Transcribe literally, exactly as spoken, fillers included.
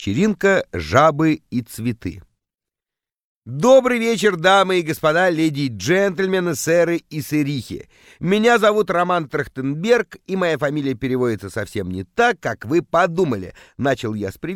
Вечеринка, жабы и цветы. Добрый вечер, дамы и господа, леди и джентльмены, сэры и сырихи. Меня зовут Роман Трахтенберг, и моя фамилия переводится совсем не так, как вы подумали. Начал я с приветствия.